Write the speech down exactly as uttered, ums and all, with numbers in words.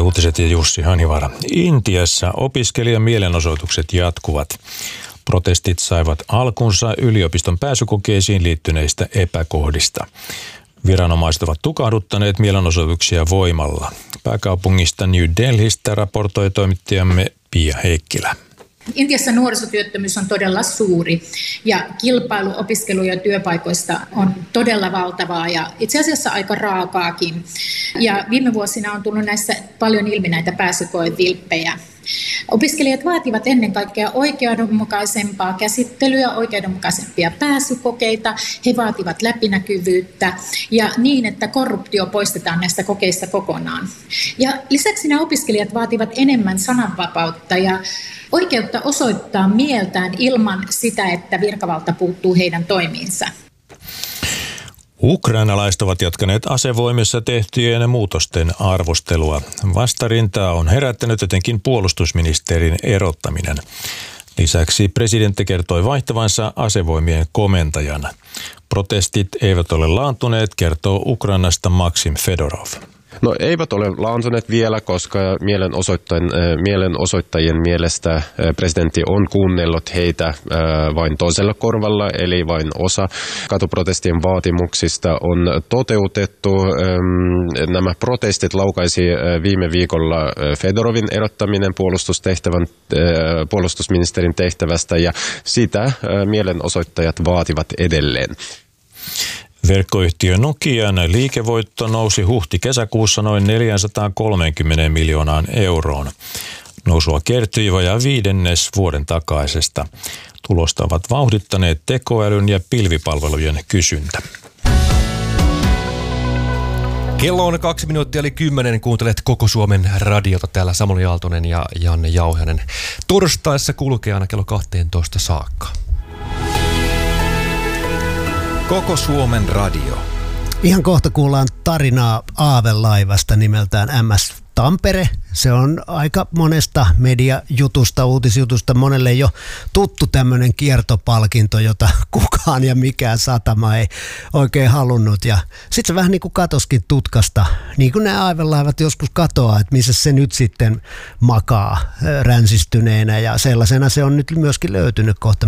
uutiset ja Jussi Hanivaara. Intiassa opiskelijan mielenosoitukset jatkuvat. Protestit saivat alkunsa yliopiston pääsykokeisiin liittyneistä epäkohdista. Viranomaiset ovat tukahduttaneet mielenosoituksia voimalla. Pääkaupungista New Delhistä raportoi toimittajamme Pia Heikkilä. Intiassa nuorisotyöttömyys on todella suuri ja kilpailu opiskelu- ja työpaikoista on todella valtavaa ja itse asiassa aika raakaakin. Ja viime vuosina on tullut näissä paljon ilmi näitä pääsykoevilppejä. Opiskelijat vaativat ennen kaikkea oikeudenmukaisempaa käsittelyä, oikeudenmukaisempia pääsykokeita. He vaativat läpinäkyvyyttä ja niin, että korruptio poistetaan näistä kokeista kokonaan. Ja lisäksi nämä opiskelijat vaativat enemmän sananvapautta ja oikeutta osoittaa mieltään ilman sitä, että virkavalta puuttuu heidän toimiinsa. Ukrainalaiset ovat jatkaneet asevoimissa tehtyjen muutosten arvostelua. Vastarintaa on herättänyt etenkin puolustusministerin erottaminen. Lisäksi presidentti kertoi vaihtavansa asevoimien komentajan. Protestit eivät ole laantuneet, kertoo Ukrainasta Maksim Fedorov. No eivät ole laantuneet vielä, koska mielenosoittajien, mielenosoittajien mielestä presidentti on kuunnellut heitä vain toisella korvalla, eli vain osa katuprotestien vaatimuksista on toteutettu. Nämä protestit laukaisi viime viikolla Fedorovin erottaminen puolustustehtävän, puolustusministerin tehtävästä ja sitä mielenosoittajat vaativat edelleen. Verkkoyhtiö Nokian liikevoitto nousi huhti-kesäkuussa noin neljäsataakolmekymmentä miljoonaan euroon. Nousua kertyi vajaa viidennes vuoden takaisesta. Tulosta ovat vauhdittaneet tekoälyn ja pilvipalvelujen kysyntä. Kello on kaksi minuuttia eli kymmenen. Kuuntelet Koko Suomen radiota. Täällä Samuli Aaltonen ja Janne Jauhanen. Torstaissa kulkee aina kello kaksitoista saakka. Koko Suomen radio. Ihan kohta kuullaan tarinaa aavelaivasta nimeltään M S Tampere. Se on aika monesta mediajutusta, uutisjutusta monelle jo tuttu tämmöinen kiertopalkinto, jota kukaan ja mikään satama ei oikein halunnut. Ja sitten se vähän niin kuin katoskin tutkasta, niin kuin nämä aavelaivat joskus katoaa, että missä se nyt sitten makaa ränsistyneenä. Ja sellaisena se on nyt myöskin löytynyt kohta